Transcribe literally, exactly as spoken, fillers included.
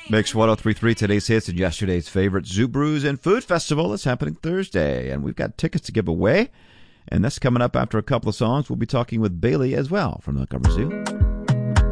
Mix ten thirty-three, today's hits and yesterday's favorite Zoo Brews and Food Festival is happening Thursday, and we've got tickets to give away. And that's coming up after a couple of songs. We'll be talking with Bailey as well from the Cover Zoo.